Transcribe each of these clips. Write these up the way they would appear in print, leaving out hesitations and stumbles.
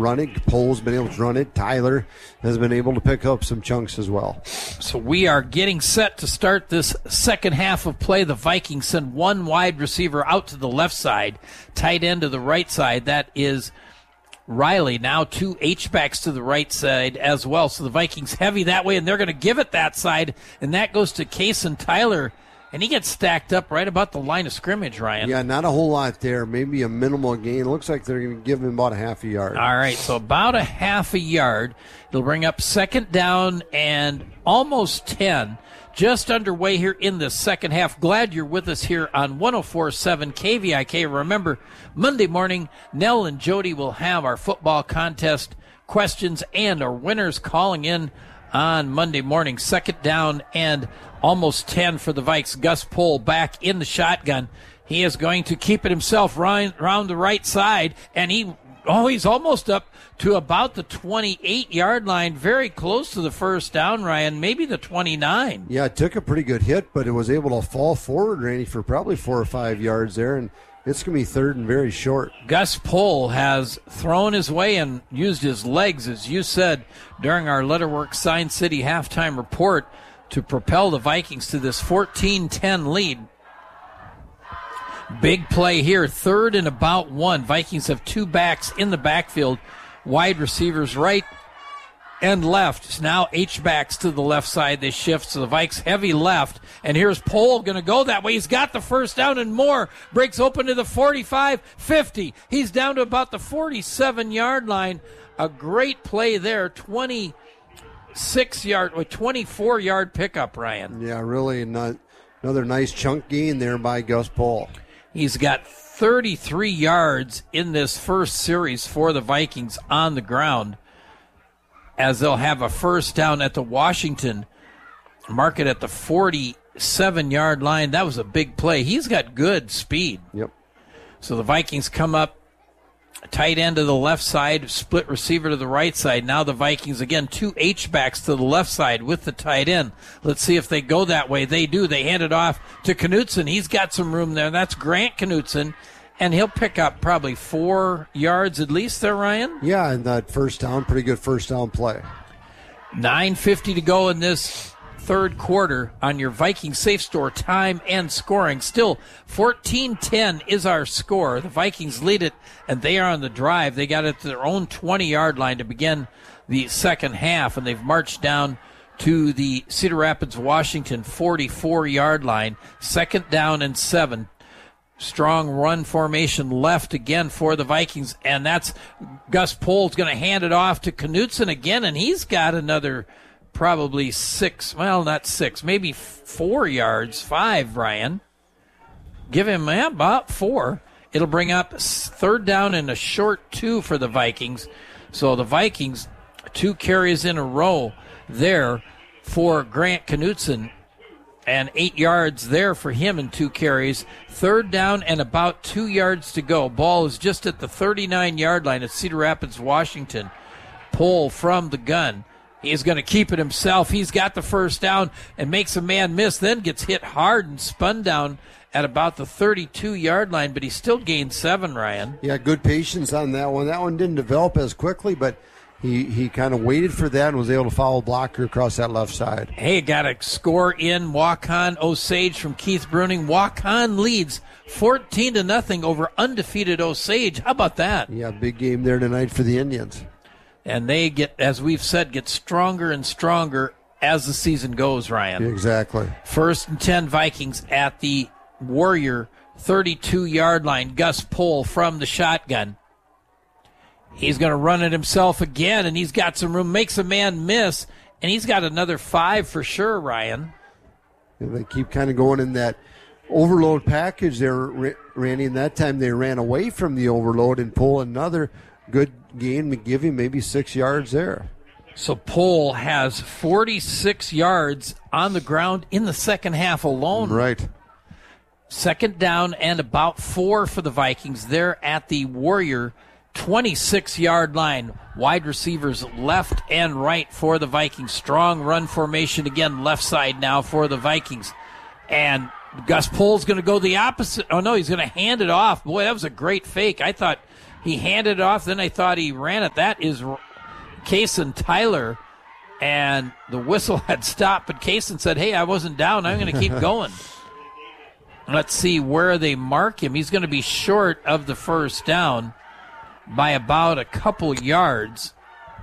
run it. Pole's been able to run it. Tyler has been able to pick up some chunks as well. So we are getting set to start this second half of play. The Vikings send one wide receiver out to the left side, tight end to the right side. That is Riley. Now two H-backs to the right side as well. So the Vikings heavy that way, and they're going to give it that side, and that goes to Kason Tyler. And he gets stacked up right about the line of scrimmage, Ryan. Yeah, not a whole lot there. Maybe a minimal gain. It looks like they're going to give him about a half a yard. All right, so about a half a yard. It'll bring up second down and almost 10. Just underway here in the second half. Glad you're with us here on 104.7 KVIK. Remember, Monday morning, Nell and Jody will have our football contest questions and our winners calling in on Monday morning. Second down and almost 10 for the Vikes. Gus Pohl back in the shotgun. He is going to keep it himself round the right side, and he's almost up to about the 28-yard line, very close to the first down, Ryan, maybe the 29. Yeah, it took a pretty good hit, but it was able to fall forward, Randy, for probably 4 or 5 yards there, and it's going to be third and very short. Gus Pohl has thrown his way and used his legs, as you said, during our Letterworks Sign City halftime report to propel the Vikings to this 14-10 lead. Big play here, third and about 1. Vikings have two backs in the backfield, wide receivers right and left. Now H-backs to the left side. They shift, so the Vikes heavy left. And here's Pohl going to go that way. He's got the first down and more. Breaks open to the 45, 50. He's down to about the 47-yard line. A great play there, 24-yard pickup, Ryan. Yeah, really another nice chunk gain there by Gus Pohl. He's got 33 yards in this first series for the Vikings on the ground, as they'll have a first down at the Washington, mark it at the 47-yard line. That was a big play. He's got good speed. Yep. So the Vikings come up, tight end to the left side, split receiver to the right side. Now the Vikings, again, two H-backs to the left side with the tight end. Let's see if they go that way. They do. They hand it off to Knutson. He's got some room there. That's Grant Knutson, and he'll pick up probably 4 yards at least there, Ryan. Yeah, and that first down, pretty good first down play. 9:50 to go in this third quarter on your Viking Safe Store time and scoring. Still 14-10 is our score. The Vikings lead it, and they are on the drive. They got it to their own 20-yard line to begin the second half, and they've marched down to the Cedar Rapids, Washington 44-yard line. Second down and 7. Strong run formation left again for the Vikings, and that's Gus Pohl's going to hand it off to Knutson again, and he's got another probably 6, well, not 6, maybe 4 yards, 5, Ryan. Give him about 4. It'll bring up third down and a short 2 for the Vikings. So the Vikings, 2 carries in a row there for Grant Knutson, and 8 yards there for him in 2 carries. Third down and about 2 yards to go. Ball is just at the 39-yard line at Cedar Rapids, Washington. Pohl from the gun. He's going to keep it himself. He's got the first down and makes a man miss, then gets hit hard and spun down at about the 32-yard line, but he still gained 7, Ryan. Yeah, good patience on that one. That one didn't develop as quickly, but he kind of waited for that and was able to follow blocker across that left side. Hey, got a score in. Waukon Osage from Keith Bruning. Waukon leads 14-0 over undefeated Osage. How about that? Yeah, big game there tonight for the Indians. And they get, as we've said, get stronger and stronger as the season goes, Ryan. Exactly. First and 10 Vikings at the Warrior 32-yard line. Gus Pohl from the shotgun. He's going to run it himself again, and he's got some room. Makes a man miss, and he's got another 5 for sure, Ryan. And they keep kind of going in that overload package there, Randy, and that time they ran away from the overload and pull another good gain to give him maybe 6 yards there. So Pohl has 46 yards on the ground in the second half alone. Right. Second down and about 4 for the Vikings. They're at the Warrior 26-yard line. Wide receivers left and right for the Vikings. Strong run formation again, left side now for the Vikings. And Gus Pohl's going to go the opposite. Oh, no, he's going to hand it off. Boy, that was a great fake. I thought He handed it off. Then I thought he ran it. That is Kaysen Tyler. And the whistle had stopped, but Kaysen said, hey, I wasn't down. I'm going to keep going. Let's see where they mark him. He's going to be short of the first down by about a couple yards.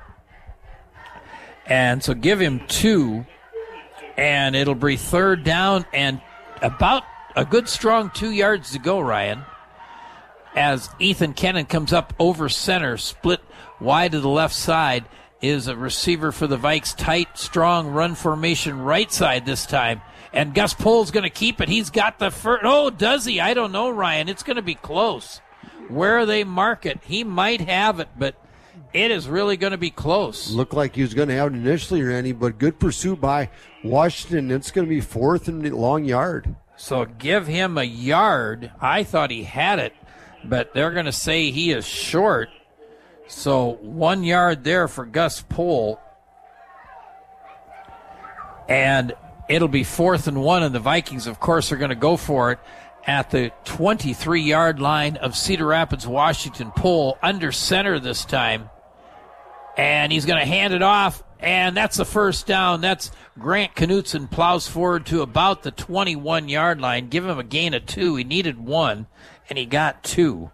And so give him 2, and it'll be third down and about a good strong 2 yards to go, Ryan, as Ethan Kennan comes up over center, split wide to the left side, is a receiver for the Vikes, tight, strong run formation right side this time. And Gus Pohl's going to keep it. He's got the first. Oh, does he? I don't know, Ryan. It's going to be close. Where they mark it, he might have it, but it is really going to be close. Looked like he was going to have it initially, Randy, but good pursuit by Washington. It's going to be 4th and long yard. So give him a yard. I thought he had it, but they're going to say he is short. So 1 yard there for Gus Pohl. And it'll be 4th and 1, and the Vikings, of course, are going to go for it at the 23-yard line of Cedar Rapids, Washington. Pohl under center this time. And he's going to hand it off, and that's the first down. That's Grant Knutson plows forward to about the 21-yard line. Give him a gain of 2. He needed 1, and he got 2.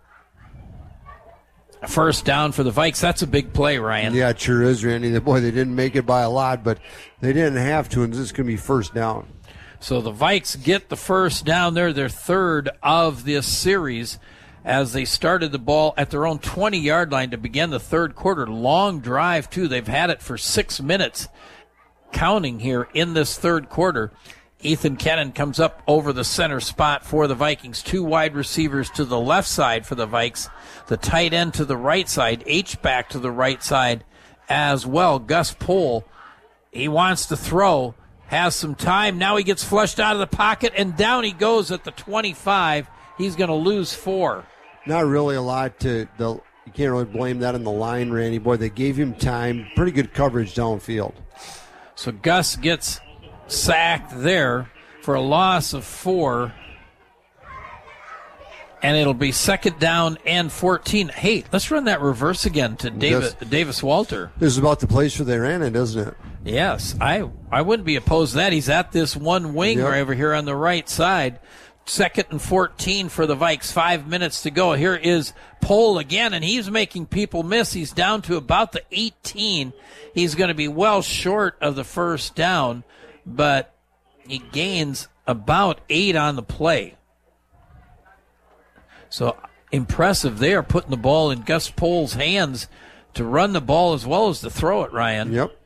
First down for the Vikes. That's a big play, Ryan. Yeah, it sure is, Randy. Boy, they didn't make it by a lot, but they didn't have to, and this is going to be first down. So the Vikes get the first down there, their third of this series, as they started the ball at their own 20-yard line to begin the third quarter. Long drive, too. They've had it for 6 minutes, counting here in this third quarter. Ethan Kennan comes up over the center spot for the Vikings. 2 wide receivers to the left side for the Vikes. The tight end to the right side. H-back to the right side as well. Gus Pohl, he wants to throw, has some time. Now he gets flushed out of the pocket, and down he goes at the 25. He's going to lose 4. Not really a lot you can't really blame that on the line, Randy. Boy, they gave him time. Pretty good coverage downfield. So Gus gets sacked there for a loss of 4. And it'll be second down and 14. Hey, let's run that reverse again to Davis Walter. This is about the place where they ran it, isn't it? Yes, I wouldn't be opposed to that. He's at this one wing right over here on the right side. Second and 14 for the Vikes. 5 minutes to go. Here is Pohl again, and he's making people miss. He's down to about the 18. He's going to be well short of the first down, but he gains about 8 on the play. So impressive there, putting the ball in Gus Pohl's hands to run the ball as well as to throw it, Ryan. Yep.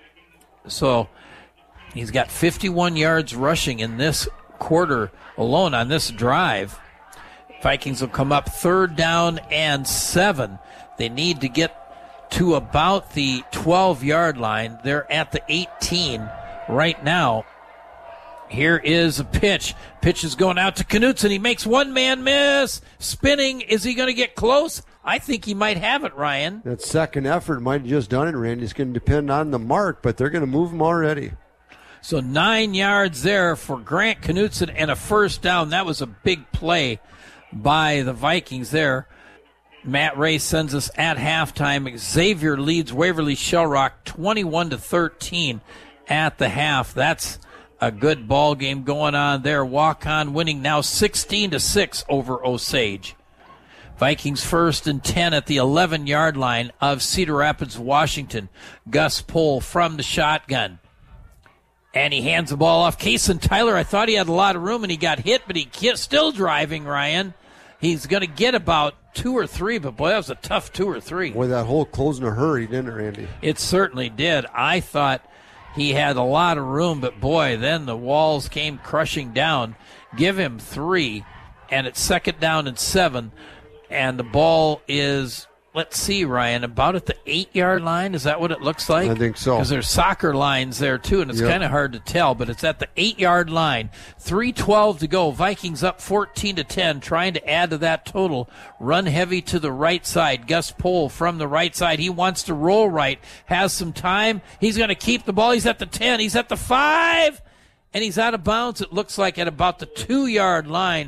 So he's got 51 yards rushing in this quarter alone on this drive. Vikings will come up third down and 7. They need to get to about the 12-yard line. They're at the 18 right now. Here is a pitch. Pitch is going out to Knutson. He makes one man miss. Spinning. Is he going to get close? I think he might have it, Ryan. That second effort might have just done it, Randy. It's going to depend on the mark, but they're going to move him already. So 9 yards there for Grant Knutson and a first down. That was a big play by the Vikings there. Matt Ray sends us at halftime. Xavier leads Waverly Shellrock 21-13 at the half. That's a good ball game going on there. Walk-on winning now 16-6 over Osage. Vikings first and 10 at the 11-yard line of Cedar Rapids, Washington. Gus Pohl from the shotgun. And he hands the ball off. Kaysen Tyler, I thought he had a lot of room and he got hit, but he's still driving, Ryan. He's going to get about 2 or 3, but boy, that was a tough 2 or 3. Boy, that hole closed in a hurry, didn't it, Randy? It certainly did. I thought he had a lot of room, but boy, then the walls came crushing down. Give him 3, and it's second down and 7, and the ball is, let's see, Ryan, about at the 8-yard line. Is that what it looks like? I think so. Because there's soccer lines there, too, and it's kind of hard to tell, but it's at the 8-yard line. 3:12 to go. Vikings up 14-10, trying to add to that total. Run heavy to the right side. Gus Pohl from the right side. He wants to roll right. Has some time. He's going to keep the ball. He's at the 10. He's at the 5. And he's out of bounds, it looks like, at about the 2-yard line.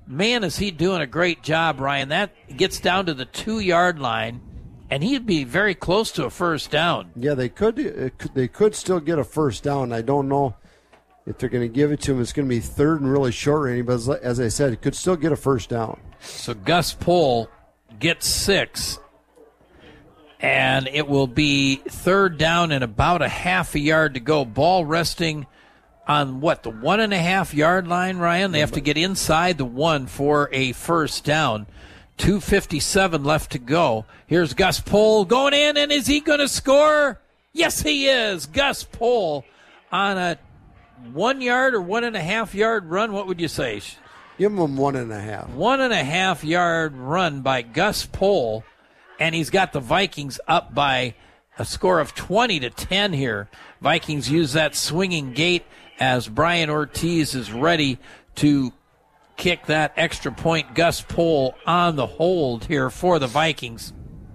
man, is he doing a great job, Ryan. That gets down to the 2-yard line, and he'd be very close to a first down. Yeah, they could still get a first down. I don't know if they're going to give it to him. It's going to be third and really short range, but as I said, it could still get a first down. So Gus Pohl gets 6, and it will be third down and about a half a yard to go. Ball resting on the 1.5-yard line, Ryan? They have to get inside the 1 for a first down. 2:57 left to go. Here's Gus Pohl going in, and is he going to score? Yes, he is. Gus Pohl on a 1 yard or 1.5 yard run. What would you say? Give him 1.5. 1.5 yard run by Gus Pohl, and he's got the Vikings up by a score of 20-10 here. Vikings use that swinging gate as Brian Ortiz is ready to kick that extra point. Gus Pohl on the hold here for the Vikings.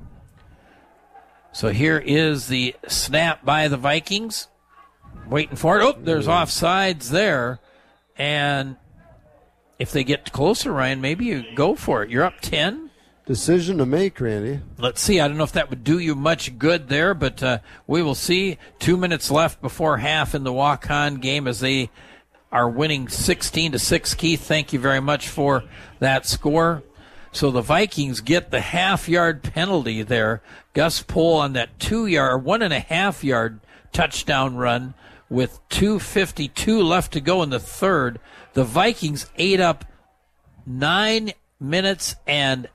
So here is the snap by the Vikings. Waiting for it. Oh, there's offsides there. And if they get closer, Ryan, maybe you go for it. You're up 10. Decision to make, Randy. Let's see. I don't know if that would do you much good there, but we will see. 2 minutes left before half in the walk-on game as they are winning 16-6. Keith, thank you very much for that score. So the Vikings get the half-yard penalty there. Gus Pohl on that 2-yard, 1.5-yard touchdown run with 2:52 left to go in the third. The Vikings ate up 9 minutes and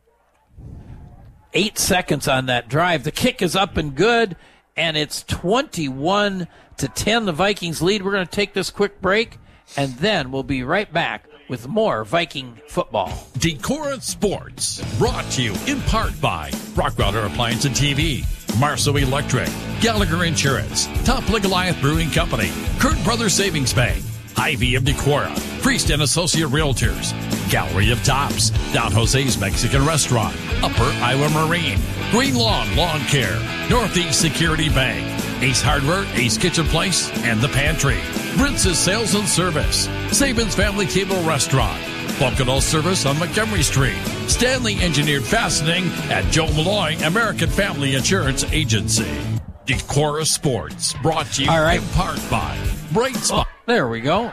8 seconds on that drive. The kick is up and good, and it's 21-10. The Vikings lead. We're going to take this quick break, and then we'll be right back with more Viking football. Decora Sports, brought to you in part by Rockweiler Appliance and TV, Marceau Electric, Gallagher Insurance, Top Goliath Brewing Company, Kurt Brothers Savings Bank, Ivy of Decora, Priest and Associate Realtors, Gallery of Tops, Don Jose's Mexican Restaurant, Upper Iowa Marine, Green Lawn Lawn Care, Northeast Security Bank, Ace Hardware, Ace Kitchen Place, and The Pantry, Brince's Sales and Service, Saban's Family Table Restaurant, Bunkadal Service on Montgomery Street, Stanley Engineered Fastening at Joe Malloy American Family Insurance Agency. Decora Sports, brought to you in part by Bright Spot. There we go.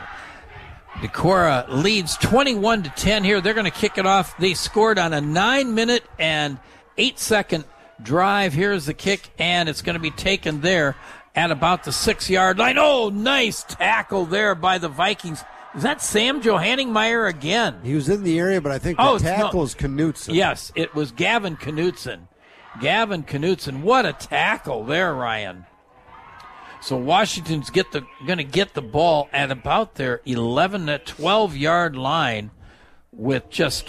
Decora leads 21-10 here. They're going to kick it off. They scored on a 9-minute and 8-second drive. Here's the kick, and it's going to be taken there at about the 6-yard line. Oh, nice tackle there by the Vikings. Is that Sam Johanningmeyer again? He was in the area, but I think the tackle is Knutson. Yes, it was Gavin Knutson. Gavin Knutson. What a tackle there, Ryan. So Washington's going to get the ball at about their 11 to 12-yard line with just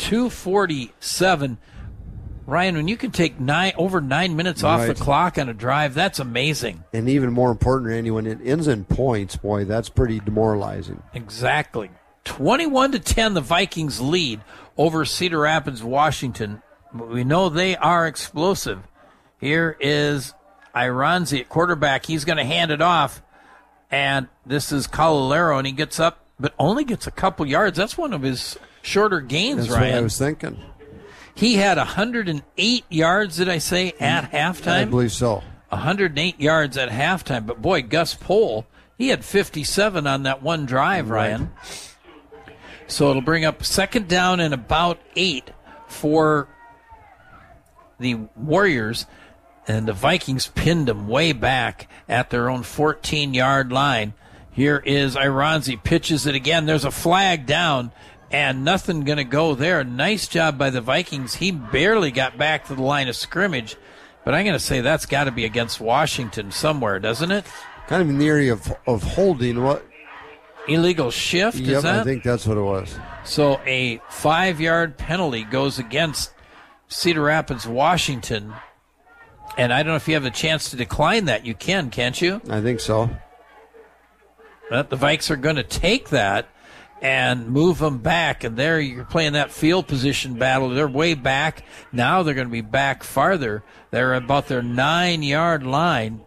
2:47. Ryan, when you can take over 9 minutes off the clock on a drive, that's amazing. And even more important, Randy, when it ends in points, boy, that's pretty demoralizing. Exactly. 21-10, the Vikings lead over Cedar Rapids, Washington. We know they are explosive. Here is Iranzi at quarterback. He's going to hand it off, and this is Calalero, and he gets up, but only gets a couple yards. That's one of his shorter gains, That's Ryan. what I was thinking. He had 108 yards, did I say, at halftime? I believe so. 108 yards at halftime. But, boy, Gus Pohl, he had 57 on that one drive, Ryan. So it'll bring up second down and about 8 for the Warriors. And the Vikings pinned them way back at their own 14-yard line. Here is Iranzi, pitches it again. There's a flag down. And nothing going to go there. Nice job by the Vikings. He barely got back to the line of scrimmage. But I'm going to say that's got to be against Washington somewhere, doesn't it? Kind of in the area of holding. What? Illegal shift, is that? I think that's what it was. So a 5-yard penalty goes against Cedar Rapids, Washington. And I don't know if you have the chance to decline that. You can, can't you? I think so. But the Vikes are going to take that and move them back. And there you're playing that field position battle. They're way back. Now they're going to be back farther. They're about their 9-yard line.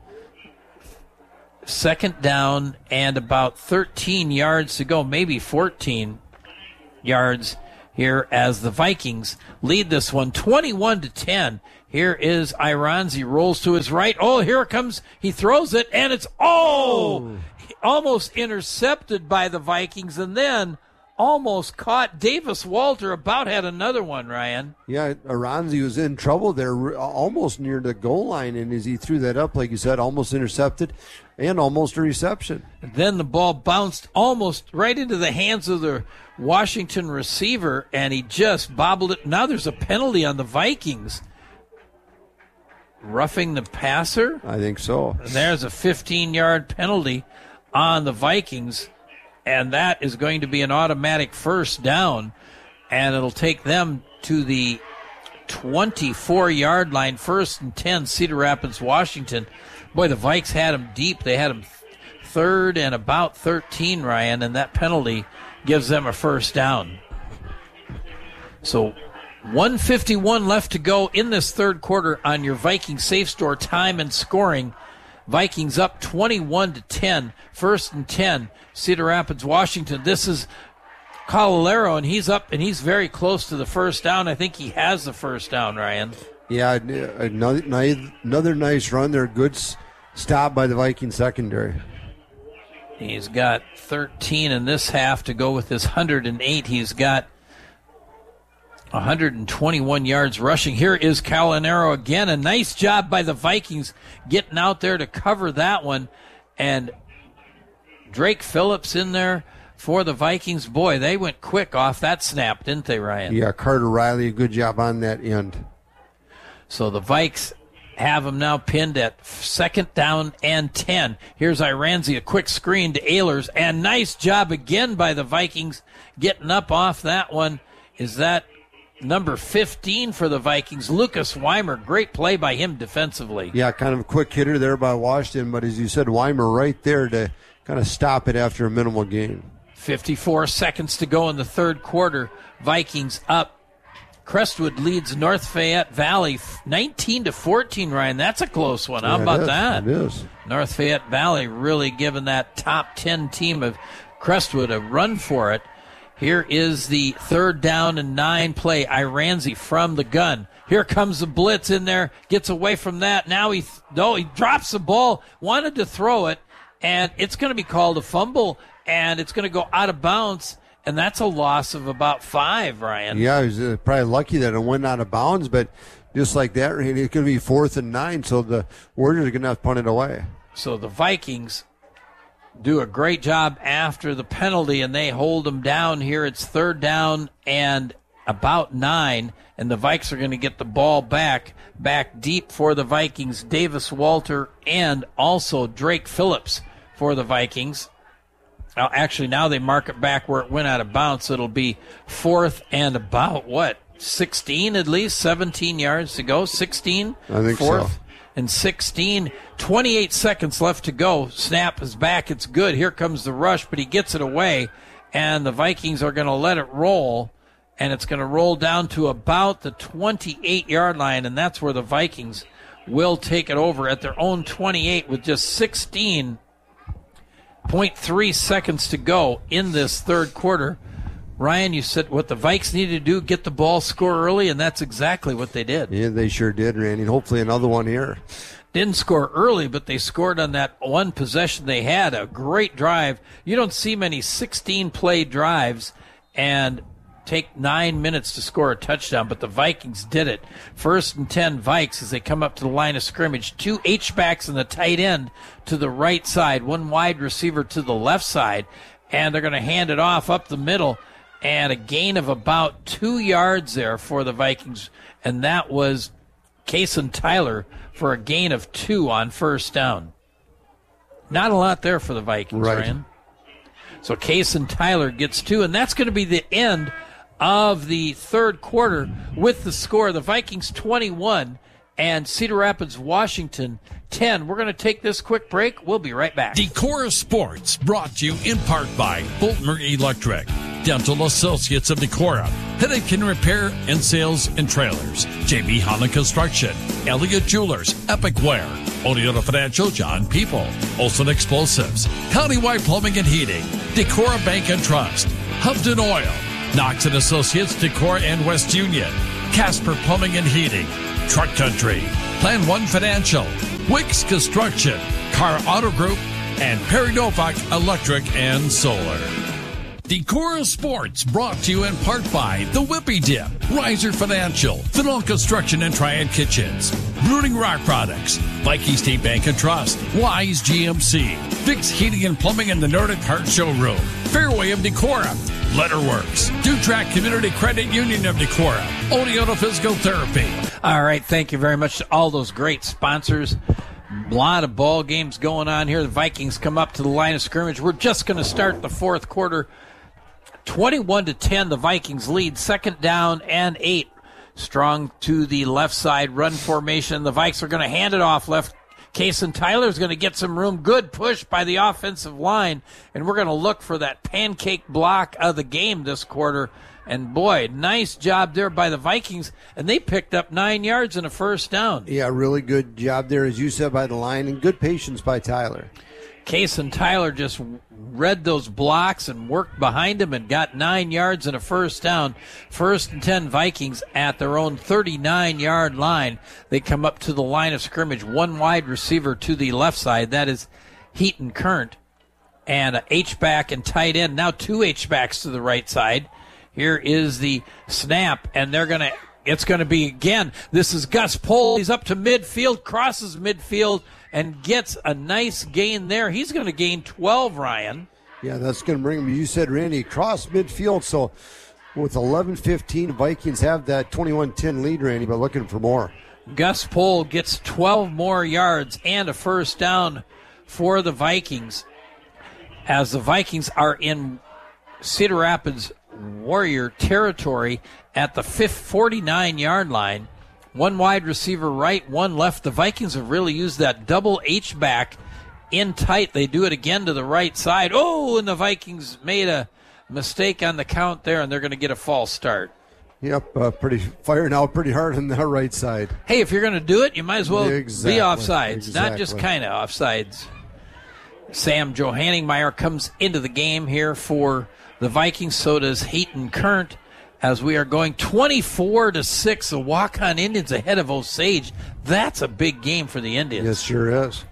Second down and about 13 yards to go, maybe 14 yards here as the Vikings lead this one 21-10. Here is Iranzi, rolls to his right. Oh, here it comes. He throws it, and it's almost intercepted by the Vikings, and then almost caught. Davis Walter about had another one, Ryan. Yeah, Iranzi was in trouble there, almost near the goal line, and as he threw that up, like you said, almost intercepted and almost a reception. And then the ball bounced almost right into the hands of the Washington receiver, and he just bobbled it. Now there's a penalty on the Vikings. Roughing the passer? I think so. And there's a 15-yard penalty on the Vikings, and that is going to be an automatic first down, and it'll take them to the 24-yard line, 1st and 10, Cedar Rapids, Washington. Boy, the Vikes had him deep. They had him 3rd and about 13, Ryan, and that penalty gives them a first down. So 1:51 left to go in this third quarter on your Vikings Safe Store time and scoring. Vikings up 21-10, 1st and 10, Cedar Rapids, Washington. This is Cololero, and he's up, and he's very close to the first down. I think he has the first down, Ryan. Yeah, another nice run there. Good stop by the Viking secondary. He's got 13 in this half to go with his 108. He's got 121 yards rushing. Here is Colonero again. A nice job by the Vikings getting out there to cover that one. And Drake Phillips in there for the Vikings. Boy, they went quick off that snap, didn't they, Ryan? Yeah, Carter Riley, a good job on that end. So the Vikes have him now pinned at 2nd down and 10. Here's Iranzi, a quick screen to Ehlers. And nice job again by the Vikings getting up off that one. Is that number 15 for the Vikings, Lucas Weimer? Great play by him defensively. Yeah, kind of a quick hitter there by Washington, but as you said, Weimer right there to kind of stop it after a minimal gain. 54 seconds to go in the third quarter. Vikings up. Crestwood leads North Fayette Valley 19-14, Ryan. That's a close one. How about that? It is. North Fayette Valley really giving that top 10 team of Crestwood a run for it. Here is the 3rd down and 9 play. Iranzi from the gun. Here comes the blitz in there. Gets away from that. Now he drops the ball. Wanted to throw it, and it's going to be called a fumble, and it's going to go out of bounds, and that's a loss of about 5, Ryan. Yeah, he was probably lucky that it went out of bounds, but just like that, it's going to be 4th and 9, so the Warriors are going to have to punt it away. So the Vikings do a great job after the penalty, and they hold them down here. It's 3rd down and about 9, and the Vikes are going to get the ball back deep for the Vikings. Davis Walter and also Drake Phillips for the Vikings. Actually, now they mark it back where it went out of bounds, so it'll be 4th and about, 16 at least? 17 yards to go? 16? I think 4th so. And 16. 28 seconds left to go. Snap is back. It's good. Here comes the rush, but he gets it away, and the Vikings are going to let it roll, and it's going to roll down to about the 28-yard line, and that's where the Vikings will take it over at their own 28 with just 16.3 seconds to go in this third quarter. Ryan, you said what the Vikes needed to do, get the ball, score early, and that's exactly what they did. Yeah, they sure did, Randy. Hopefully another one here. Didn't score early, but they scored on that one possession they had. A great drive. You don't see many 16-play drives and take 9 minutes to score a touchdown, but the Vikings did it. 1st and 10 Vikes as they come up to the line of scrimmage. 2 H-backs and the tight end to the right side, 1 wide receiver to the left side, and they're going to hand it off up the middle, and a gain of about 2 yards there for the Vikings, and that was Kason Tyler for a gain of 2 on 1st down. Not a lot there for the Vikings, right. Ryan. So Kason Tyler gets 2, and that's going to be the end of the third quarter with the score. The Vikings 21 and Cedar Rapids, Washington 10. We're going to take this quick break. We'll be right back. Decorah Sports brought to you in part by Boltmer Electric, Dental Associates of Decorah, Headache and Repair and Sales and Trailers, JB Holland Construction, Elliott Jewelers, Epic Wear, Oneota Financial, John People, Olson Explosives, Countywide Plumbing and Heating, Decorah Bank and Trust, Hubden Oil, Knox and Associates Decor and West Union, Casper Plumbing and Heating, Truck Country, Plan One Financial, Wicks Construction, Car Auto Group, and Perry Novak Electric and Solar. Decora Sports brought to you in part by The Whippy Dip, Riser Financial, Fennell Construction and Triad Kitchens, Brooding Rock Products, Viking State Bank and Trust, Wise GMC, Vicks Heating and Plumbing in the Nordic Heart Showroom, Fairway of Decora, Letterworks, Dutrack Community Credit Union of Decora, Oneota Physical Therapy. All right, thank you very much to all those great sponsors. A lot of ball games going on here. The Vikings come up to the line of scrimmage. We're just going to start the fourth quarter. 21-10, the Vikings lead. Second down and 8. Strong to the left side, run formation. The Vikes are going to hand it off left. Kason Tyler's going to get some room. Good push by the offensive line. And we're going to look for that pancake block of the game this quarter. And, boy, nice job there by the Vikings. And they picked up 9 yards and a first down. Yeah, really good job there, as you said, by the line. And good patience by Tyler. Kason Tyler just read those blocks and worked behind him and got 9 yards and a first down. 1st and 10 Vikings at their own 39-yard line. They come up to the line of scrimmage. One wide receiver to the left side. That is Heaton Current. And a H-back and tight end. Now 2 H-backs to the right side. Here is the snap, and it's going to be again. This is Gus Pohl. He's up to midfield, crosses midfield, and gets a nice gain there. He's going to gain 12, Ryan. Yeah, that's going to bring him. You said, Randy, cross midfield. So with 11-15, Vikings have that 21-10 lead, Randy, but looking for more. Gus Pohl gets 12 more yards and a first down for the Vikings, as the Vikings are in Cedar Rapids Warrior territory at the 49-yard line. One wide receiver right, one left. The Vikings have really used that double H-back in tight. They do it again to the right side. Oh, and the Vikings made a mistake on the count there, and they're going to get a false start. Yep, firing out pretty hard on the right side. Hey, if you're going to do it, you might as well be offsides, exactly. Not just kind of offsides. Sam Johanningmeyer comes into the game here for the Vikings. So does Heaton Current, as we are going 24-6. The walk-on Indians ahead of Osage. That's a big game for the Indians. Yes, sure is.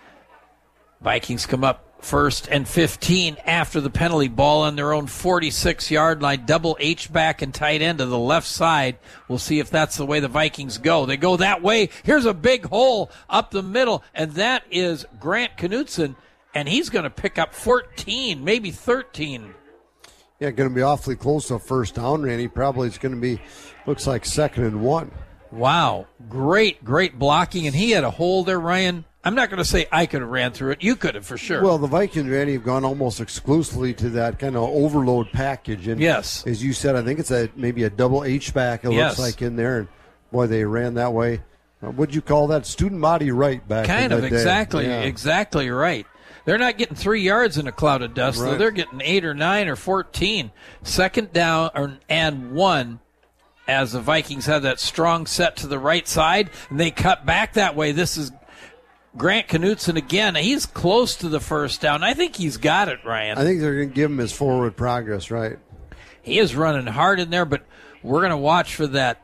Vikings come up 1st and 15 after the penalty, ball on their own 46-yard line. Double H-back and tight end to the left side. We'll see if that's the way the Vikings go. They go that way. Here's a big hole up the middle, and that is Grant Knutson, and he's going to pick up 14, maybe 13. Yeah, going to be awfully close to a first down, Randy. Probably it's going to be, looks like 2nd and 1. Wow. Great blocking. And he had a hole there, Ryan. I'm not going to say I could have ran through it. You could have for sure. Well, the Vikings, Randy, have gone almost exclusively to that kind of overload package. And yes, as you said, I think it's maybe a double H-back, it looks like in there. And, boy, they ran that way. What'd you call that? Student body right back kind in of, that exactly, day. Yeah. Exactly right. They're not getting 3 yards in a cloud of dust, right. though. They're getting 8 or 9 or 14. 2nd down and 1, as the Vikings have that strong set to the right side, and they cut back that way. This is Grant Knutson again. He's close to the first down. I think he's got it, Ryan. I think they're going to give him his forward progress, right? He is running hard in there, but we're going to watch for that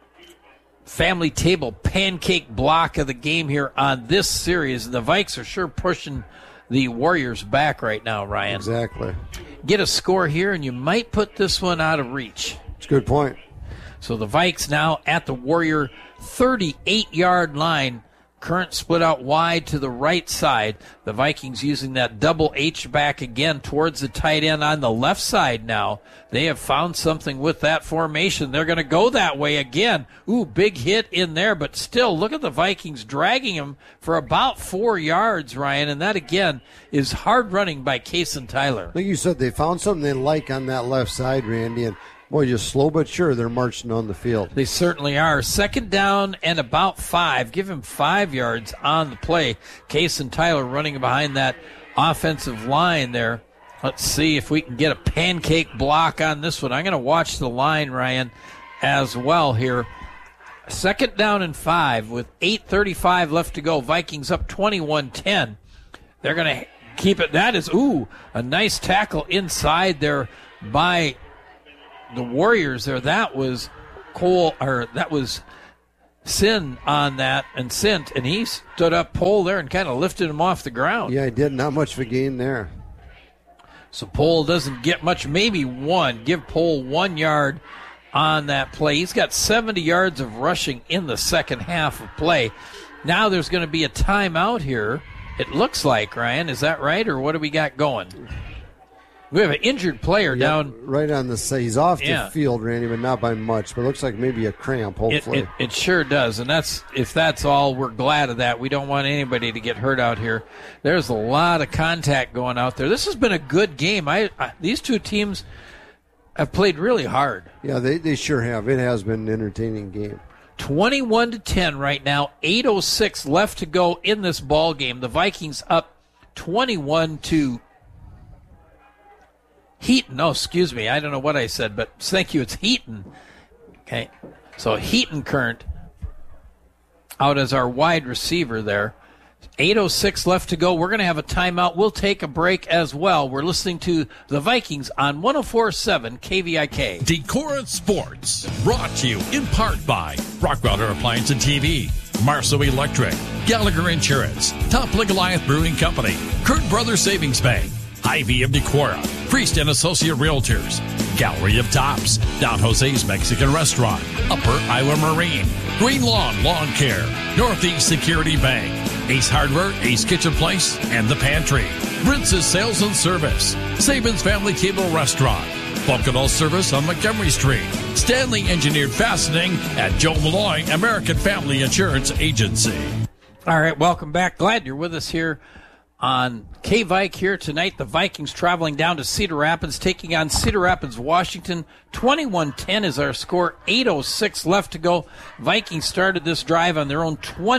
family table pancake block of the game here on this series. The Vikes are sure pushing the Warriors back right now, Ryan. Exactly. Get a score here, and you might put this one out of reach. It's a good point. So the Vikes now at the Warrior 38-yard line. Current split out wide to the right side. The Vikings using that double H-back again towards the tight end on the left side now. They have found something with that formation. They're going to go that way again. Ooh, big hit in there, but still, look at the Vikings dragging him for about 4 yards, Ryan, and that again is hard running by Kason Tyler. Like you said, they found something they like on that left side, Randy, and boy, just slow but sure, they're marching on the field. They certainly are. 2nd down and about 5. Give him 5 yards on the play. Kason Tyler running behind that offensive line there. Let's see if we can get a pancake block on this one. I'm going to watch the line, Ryan, as well here. 2nd down and 5 with 8:35 left to go. Vikings up 21-10. They're going to keep it. That is, a nice tackle inside there by the Warriors there, that was Sin on that, and Sint, and he stood up Pole there and kind of lifted him off the ground. Yeah, he did. Not much of a gain there. So Pole doesn't get much, maybe one. Give Pole 1 yard on that play. He's got 70 yards of rushing in the second half of play. Now there's going to be a timeout here. It looks like, Ryan, is that right, or what do we got going? We have an injured player down. Right on the side. He's off the field, Randy, but not by much. But it looks like maybe a cramp, hopefully. It sure does, and if that's all, we're glad of that. We don't want anybody to get hurt out here. There's a lot of contact going out there. This has been a good game. These two teams have played really hard. Yeah, they sure have. It has been an entertaining game. 21-10 right now. 8:06 left to go in this ball game. The Vikings up 21 to Heaton. Oh, excuse me. I don't know what I said, but thank you. It's Heaton. Okay. So Heaton Current out as our wide receiver there. 8:06 left to go. We're going to have a timeout. We'll take a break as well. We're listening to the Vikings on 104.7 KVIK. Decorah Sports, brought to you in part by Rockwater Appliance and TV, Marceau Electric, Gallagher Insurance, Top Goliath Brewing Company, Kurt Brothers Savings Bank, Hy-Vee of Decorah, Priest and Associate Realtors, Gallery of Tops, Don Jose's Mexican Restaurant, Upper Iowa Marine, Green Lawn Lawn Care, Northeast Security Bank, Ace Hardware, Ace Kitchen Place, and The Pantry, Brince's Sales and Service, Saban's Family Cable Restaurant, Vulcanol Service on Montgomery Street, Stanley Engineered Fastening at Joe Malloy American Family Insurance Agency. All right, welcome back. Glad you're with us here on K-Vike here tonight. The Vikings traveling down to Cedar Rapids, taking on Cedar Rapids, Washington. 21-10 is our score. 8:06 left to go. Vikings started this drive on their own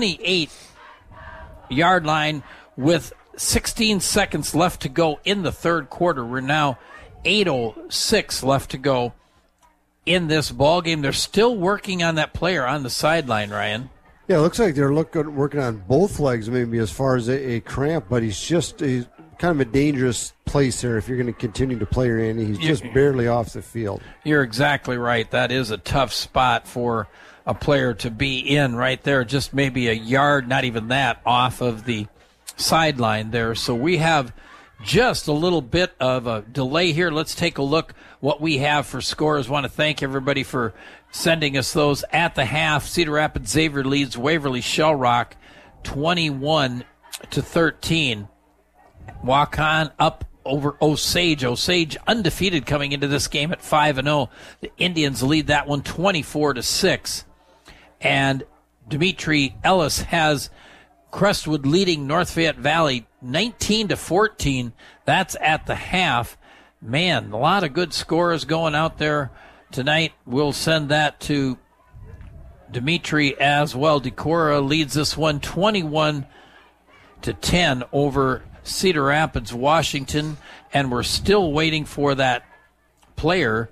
28-yard line with 16 seconds left to go in the third quarter. We're now 8:06 left to go in this ball game. They're still working on that player on the sideline, Ryan. Yeah, it looks like they're working on both legs maybe as far as a cramp, but he's kind of a dangerous place there if you're going to continue to play, Randy. He's just barely off the field. You're exactly right. That is a tough spot for a player to be in right there, just maybe a yard, not even that, off of the sideline there. So we have just a little bit of a delay here. Let's take a look what we have for scores. Want to thank everybody for sending us those at the half. Cedar Rapids Xavier leads Waverly Shell Rock 21-13. Waukon up over Osage. Osage undefeated coming into this game at 5-0. The Indians lead that one 24-6. And Dimitri Ellis has Crestwood leading North Fayette Valley 19-14. That's at the half. Man, a lot of good scores going out there tonight. We'll send that to Dimitri as well. Decorah leads this one 21-10 over Cedar Rapids, Washington, and we're still waiting for that player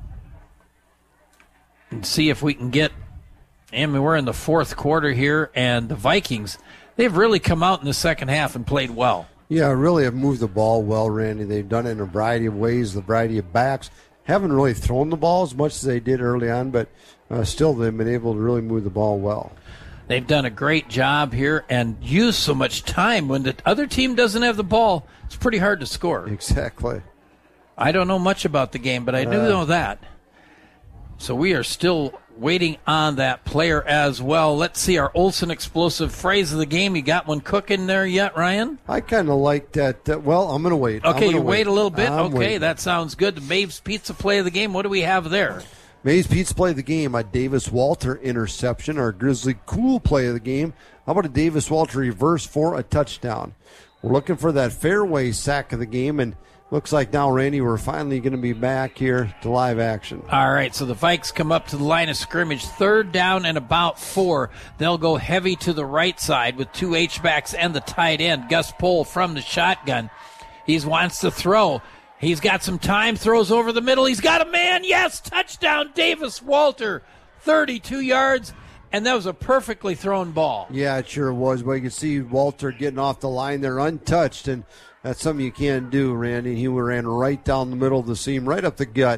and see if we can get. I mean, we're in the fourth quarter here, and the Vikings, they've really come out in the second half and played well. Yeah, really have moved the ball well, Randy. They've done it in a variety of ways, a variety of backs. Haven't really thrown the ball as much as they did early on, but still they've been able to really move the ball well. They've done a great job here and used so much time. When the other team doesn't have the ball, it's pretty hard to score. Exactly. I don't know much about the game, but I do know that. So we are still waiting on that player as well. Let's see our Olson explosive phrase of the game. You got one cooking there yet, Ryan? I kind of like that. Well, I'm going to wait. Okay, you wait a little bit? Okay, waiting. That sounds good. The Maeve's Pizza play of the game. What do we have there? Maeve's Pizza play of the game, a Davis Walter interception. Our Grizzly Cool play of the game. How about a Davis Walter reverse for a touchdown? We're looking for that fairway sack of the game, and looks like now, Randy, we're finally going to be back here to live action. All right, so the Vikes come up to the line of scrimmage, third down and about 4. They'll go heavy to the right side with 2 H-backs and the tight end. Gus Pohl from the shotgun. He wants to throw. He's got some time, throws over the middle. He's got a man. Yes, touchdown, Davis Walter, 32 yards. And that was a perfectly thrown ball. Yeah, it sure was. But you can see Walter getting off the line there untouched, and that's something you can't do, Randy. He ran right down the middle of the seam, right up the gut,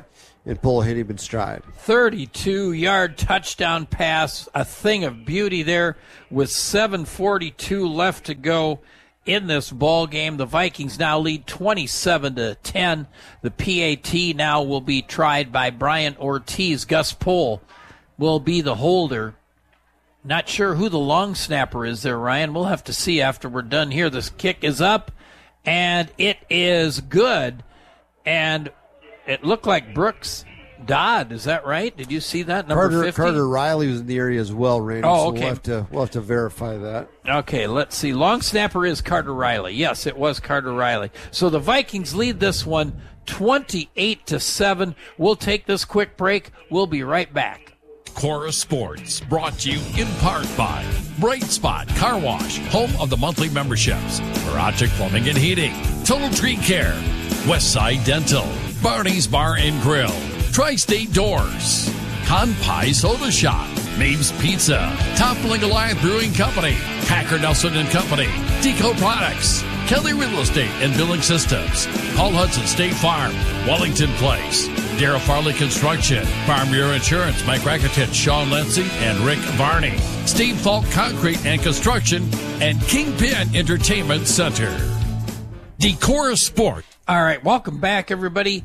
and pull him in stride. 32-yard touchdown pass, a thing of beauty there with 7:42 left to go in this ball game. The Vikings now lead 27-10. The PAT now will be tried by Brian Ortiz. Gus Pohl will be the holder. Not sure who the long snapper is there, Ryan. We'll have to see after we're done here. This kick is up, and it is good. And it looked like Brooks Dodd. Is that right? Did you see that? Number 50? Carter Riley was in the area as well, Randy. Oh, okay. So we'll have to verify that. Okay, let's see. Long snapper is Carter Riley. Yes, it was Carter Riley. So the Vikings lead this one 28-7. We'll take this quick break. We'll be right back. Chorus Sports, brought to you in part by Bright Spot Car Wash, home of the monthly memberships, Barachik Plumbing and Heating, Total Tree Care, Westside Dental, Barney's Bar and Grill, Tri-State Doors, Con Pie Soda Shop, Maeve's Pizza, Toppling Goliath Brewing Company, Packer Nelson and Company, Deco Products, Kelly Real Estate and Billing Systems, Paul Hudson State Farm, Wellington Place, Darrell Farley Construction, Farm Bureau Insurance, Mike Rakitich, Sean Lindsay, and Rick Varney, Steve Falk Concrete and Construction, and Kingpin Entertainment Center. Decor Sport. All right, welcome back, everybody.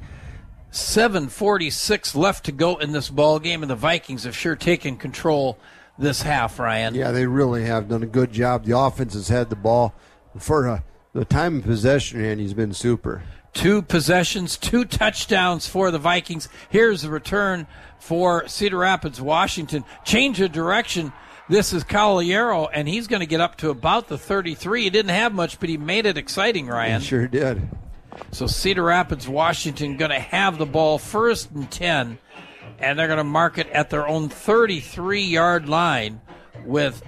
7:46 left to go in this ball game, and the Vikings have sure taken control this half, Ryan. Yeah, they really have done a good job. The offense has had the ball for the time of possession, and he's been super. 2 possessions, 2 touchdowns for the Vikings. Here's the return for Cedar Rapids, Washington. Change of direction. This is Caballero, and he's going to get up to about the 33. He didn't have much, but he made it exciting, Ryan. He sure did. So Cedar Rapids, Washington going to have the ball 1st and 10, and they're going to mark it at their own 33-yard line with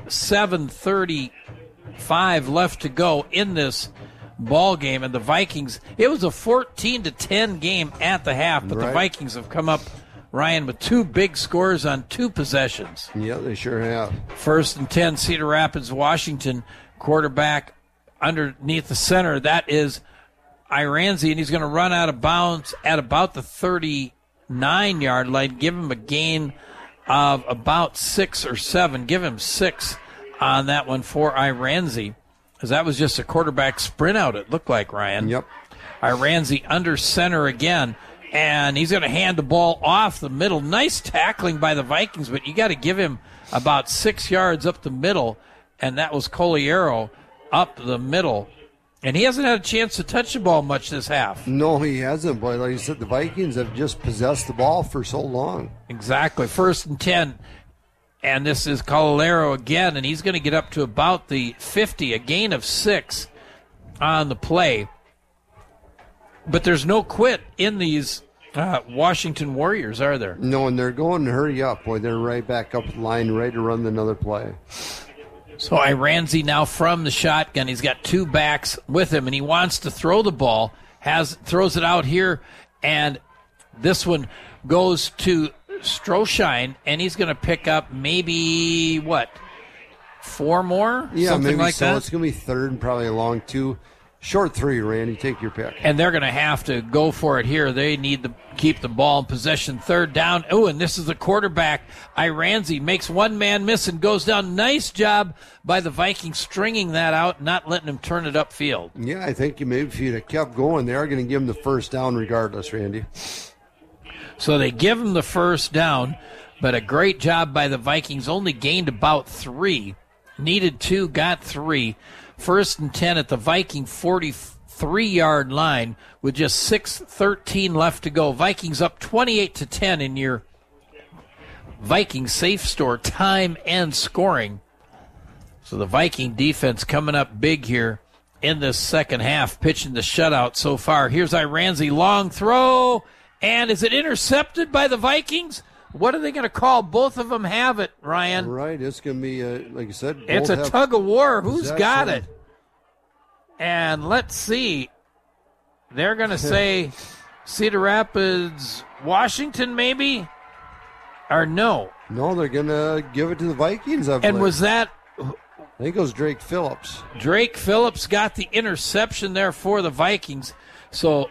7:35 left to go in this ball game. And the Vikings, it was a 14-10 game at the half, but right. The Vikings have come up, Ryan, with 2 big scores on 2 possessions. Yeah, they sure have. 1st and 10, Cedar Rapids, Washington, quarterback underneath the center. That is Iranzi, and he's going to run out of bounds at about the 39-yard line. Give him a gain of about 6 or 7. Give him 6 on that one for Iranzi, because that was just a quarterback sprint out, it looked like, Ryan. Yep. Iranzi under center again, and he's going to hand the ball off the middle. Nice tackling by the Vikings, but you got to give him about 6 yards up the middle, and that was Caballero up the middle. And he hasn't had a chance to touch the ball much this half. No, he hasn't. But like you said, the Vikings have just possessed the ball for so long. Exactly. 1st and 10. And this is Caballero again, and he's going to get up to about the 50, a gain of 6 on the play. But there's no quit in these Washington Warriors, are there? No, and they're going to hurry up. Boy, they're right back up the line, ready to run another play. So Iranzi now from the shotgun. He's got 2 backs with him, and he wants to throw the ball. Throws it out here, and this one goes to Stroshine, and he's going to pick up maybe, 4 more? Yeah, something maybe like so. that? It's going to be 3rd and probably a long 2. Short 3, Randy. Take your pick. And they're going to have to go for it here. They need to keep the ball in possession. 3rd down. Oh, and this is the quarterback. Iranzi makes one man miss and goes down. Nice job by the Vikings stringing that out, not letting him turn it upfield. Yeah, I think maybe if you'd have kept going, they are going to give him the 1st down regardless, Randy. So they give him the 1st down, but a great job by the Vikings. Only gained about 3. Needed 2, got 3. 1st and 10 at the Viking 43-yard line with just 6:13 left to go. Vikings up 28-10 in your Viking Safe Store time and scoring. So the Viking defense coming up big here in this second half, pitching the shutout so far. Here's Iranzi, long throw, and is it intercepted by the Vikings? What are they going to call? Both of them have it, Ryan. Right, it's going to be, like you said, it's a tug of war. Who's got it? Possession. And let's see. They're going to say Cedar Rapids, Washington, maybe? Or no? No, they're going to give it to the Vikings. And was that... I think it was Drake Phillips. Drake Phillips got the interception there for the Vikings. So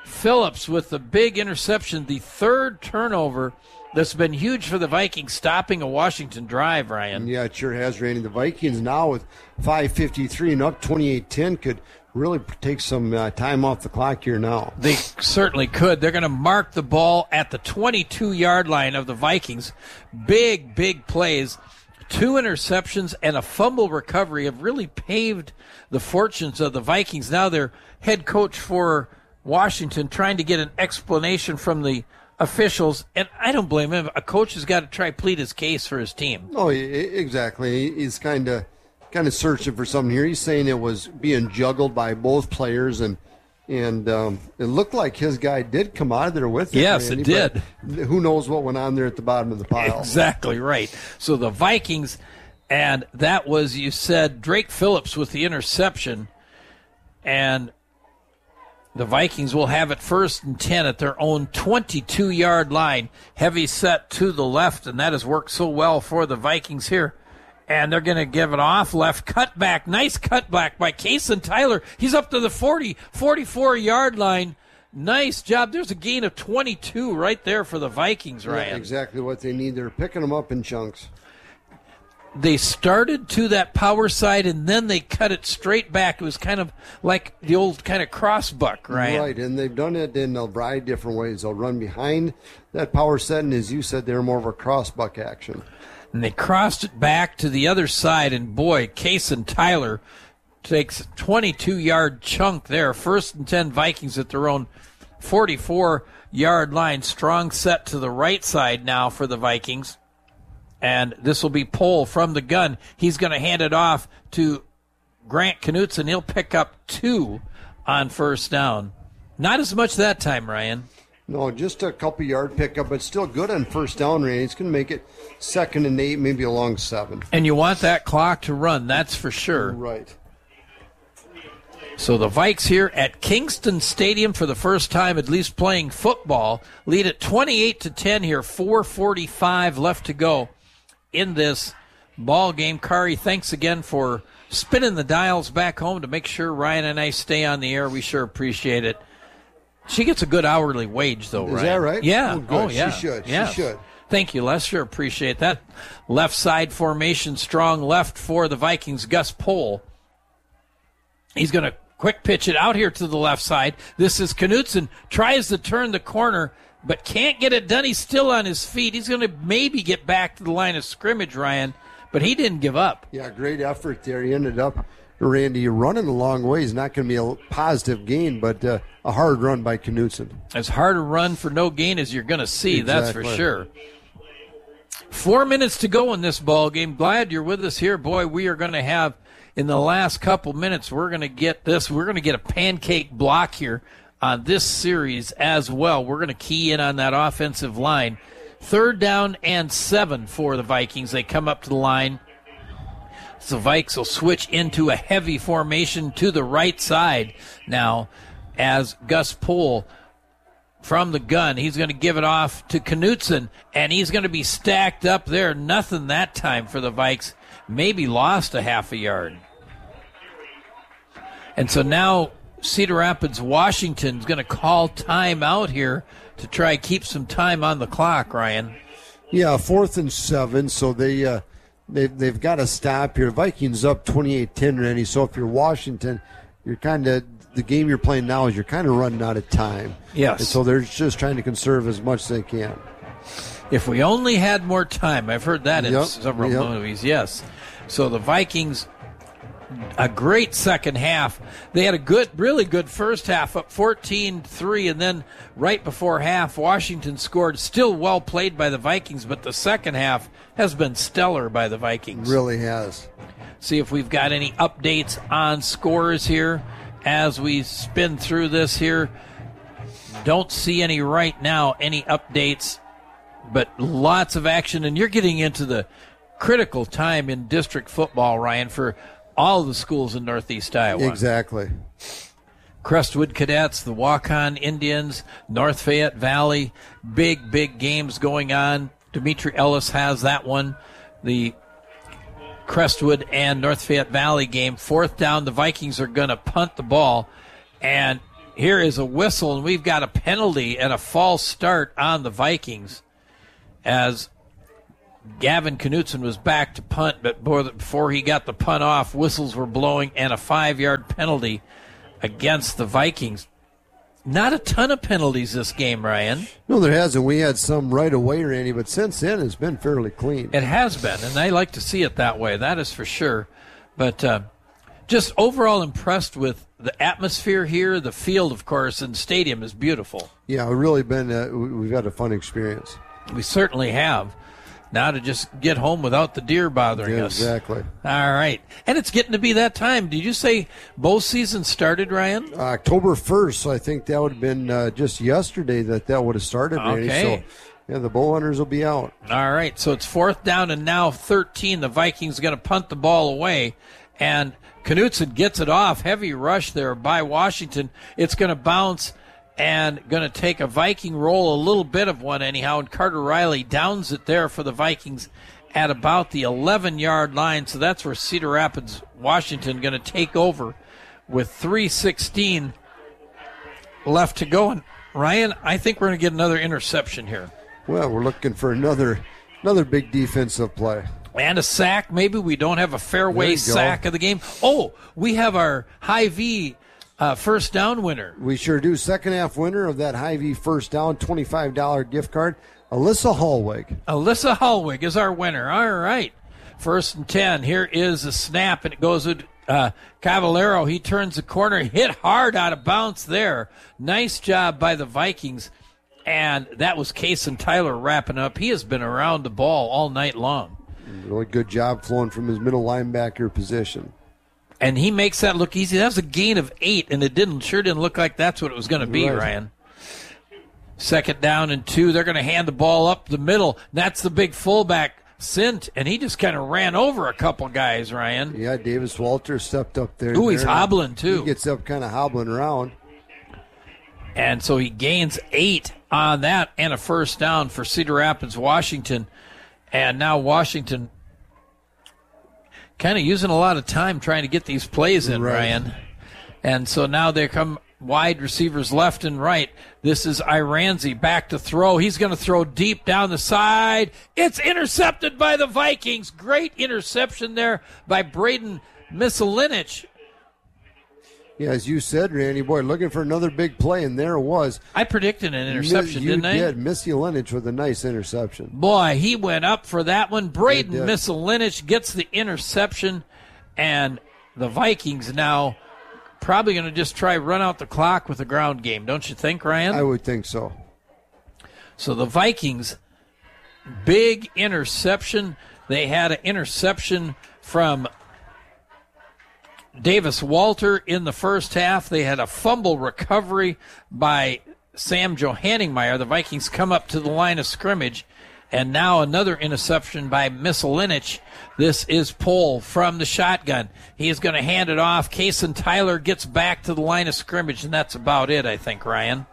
Phillips with the big interception, the third turnover that's been huge for the Vikings, stopping a Washington drive, Ryan. Yeah, it sure has, Randy. The Vikings now with 5:53 and up 28-10 could really take some time off the clock here now. They certainly could. They're going to mark the ball at the 22-yard line of the Vikings. Big, big plays. 2 interceptions and a fumble recovery have really paved the fortunes of the Vikings. Now their head coach for Washington trying to get an explanation from the officials, and I don't blame him. A coach has got to try to plead his case for his team. Oh, exactly. He's kind of searching for something here. He's saying it was being juggled by both players, and it looked like his guy did come out of there with it. Yes, Randy, it did. Who knows what went on there at the bottom of the pile. Exactly right. So the Vikings, and that was, you said, Drake Phillips with the interception, and the Vikings will have it 1st and 10 at their own 22-yard line. Heavy set to the left, and that has worked so well for the Vikings here. And they're going to give it off left. Cutback. Nice cutback by Kason Tyler. He's up to the 44-yard line. Nice job. There's a gain of 22 right there for the Vikings, Ryan. Yeah, exactly what they need. They're picking them up in chunks. They started to that power side, and then they cut it straight back. It was kind of like the old kind of cross buck, Ryan. Right, and they've done it in a variety of different ways. They'll run behind that power set, and as you said, they're more of a cross buck action. And they crossed it back to the other side, and boy, Kason Tyler takes a 22-yard chunk there. 1st and 10 Vikings at their own 44-yard line. Strong set to the right side now for the Vikings. And this will be Pohl from the gun. He's going to hand it off to Grant Knutson. He'll pick up 2 on 1st down. Not as much that time, Ryan. No, just a couple-yard pickup, but still good on 1st down, Randy. It's going to make it 2nd and 8, maybe a long 7. And you want that clock to run, that's for sure. Right. So the Vikes here at Kingston Stadium for the first time, at least playing football, lead at 28-10 here. 4:45 left to go in this ball game. Kari, thanks again for spinning the dials back home to make sure Ryan and I stay on the air. We sure appreciate it. She gets a good hourly wage, though, Ryan. Is that right? Yeah. Oh, yeah. She should. Yes. She should. Thank you, Les. Sure appreciate that. Left side formation, strong left for the Vikings. Gus Pohl. He's going to quick pitch it out here to the left side. This is Knutson. Tries to turn the corner, but can't get it done. He's still on his feet. He's going to maybe get back to the line of scrimmage, Ryan, but he didn't give up. Yeah, great effort there. He ended up, Randy, you're running a long way. It's not going to be a positive gain, but a hard run by Knutson. As hard a run for no gain as you're going to see, Exactly. That's for sure. 4 minutes to go in this ball game. Glad you're with us here. Boy, we are going to have, in the last couple minutes, we're going to get this. We're going to get a pancake block here on this series as well. We're going to key in on that offensive line. 3rd down and 7 for the Vikings. They come up to the line. So Vikes will switch into a heavy formation to the right side now as Gus Pohl from the gun. He's going to give it off to Knutson, and he's going to be stacked up there. Nothing that time for the Vikes. Maybe lost a half a yard. And so now Cedar Rapids, Washington is going to call time out here to try to keep some time on the clock, Ryan. Yeah, 4th and 7, so they've got to stop here. Vikings up 28-10, Randy, so if you're Washington, you're kind of, the game you're playing now is you're kind of running out of time. Yes. And so they're just trying to conserve as much as they can. If we only had more time. I've heard that in several movies, yes. So the Vikings, a great second half. They had a really good first half, up 14-3, and then right before half, Washington scored. Still well played by the Vikings, but the second half has been stellar by the Vikings. Really has. See if we've got any updates on scores here as we spin through this here. Don't see any right now, any updates, but lots of action, and you're getting into the critical time in district football, Ryan, for all the schools in Northeast Iowa. Exactly. Crestwood Cadets, the Waukon Indians, North Fayette Valley, big games going on. Dimitri Ellis has that one. The Crestwood and North Fayette Valley game. 4th down, the Vikings are going to punt the ball, and here is a whistle, and we've got a penalty and a false start on the Vikings as Gavin Knutson was back to punt, but before he got the punt off, whistles were blowing and a 5-yard penalty against the Vikings. Not a ton of penalties this game, Ryan. No, there hasn't. We had some right away, Randy, but since then it's been fairly clean. It has been, and I like to see it that way. That is for sure. But just overall impressed with the atmosphere here. The field, of course, and stadium is beautiful. Yeah, we've really been. We've had a fun experience. We certainly have. Now to just get home without the deer bothering us. Exactly. All right. And it's getting to be that time. Did you say bow season started, Ryan? October 1st, so I think that would have been just yesterday that would have started, Randy. Okay. So, yeah, the bow hunters will be out. All right. So it's 4th down and now 13. The Vikings are going to punt the ball away. And Knutson gets it off. Heavy rush there by Washington. It's going to bounce and going to take a Viking roll, a little bit of one anyhow, and Carter Riley downs it there for the Vikings at about the 11-yard line. So that's where Cedar Rapids, Washington, going to take over with 3:16 left to go. And Ryan, I think we're going to get another interception here. Well, we're looking for another big defensive play. And a sack. Maybe we don't have a fairway sack of the game. Oh, we have our Hy-Vee first down winner. We sure do. Second half winner of that Hy-Vee first down, $25 gift card, Alyssa Hallwig. Alyssa Hallwig is our winner. All right. 1st and 10. Here is a snap, and it goes with Cavallero. He turns the corner, hit hard out of bounds there. Nice job by the Vikings. And that was Kason Tyler wrapping up. He has been around the ball all night long. Really good job flowing from his middle linebacker position. And he makes that look easy. That was a gain of 8, and it sure didn't look like that's what it was going to be, right. Ryan. 2nd down and 2. They're going to hand the ball up the middle. That's the big fullback, Sint, and he just kind of ran over a couple guys, Ryan. Yeah, Davis Walter stepped up there. Ooh, he's hobbling, too. He gets up kind of hobbling around. And so he gains 8 on that and a first down for Cedar Rapids, Washington. And now Washington kind of using a lot of time trying to get these plays in, right. Ryan. And so now they come wide receivers left and right. This is Iranzi back to throw. He's going to throw deep down the side. It's intercepted by the Vikings. Great interception there by Braden Miselinich. Yeah, as you said, Randy, boy, looking for another big play, and there it was. I predicted an interception, didn't I? You did. Missy Lenich with a nice interception. Boy, he went up for that one. Braden Miselinich gets the interception, and the Vikings now probably going to just try run out the clock with a ground game. Don't you think, Ryan? I would think so. So the Vikings, big interception. They had an interception from Davis Walter in the first half. They had a fumble recovery by Sam Johanningmeyer. The Vikings come up to the line of scrimmage, and now another interception by Miselinich. This is Pohl from the shotgun. He is going to hand it off. Kason Tyler gets back to the line of scrimmage, and that's about it, I think, Ryan.